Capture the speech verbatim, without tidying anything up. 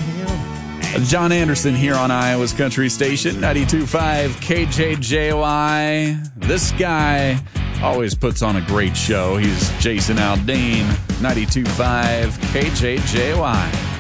John Anderson here on Iowa's Country Station, ninety-two point five K J J Y. This guy always puts on a great show. He's Jason Aldean, ninety-two point five K J J Y.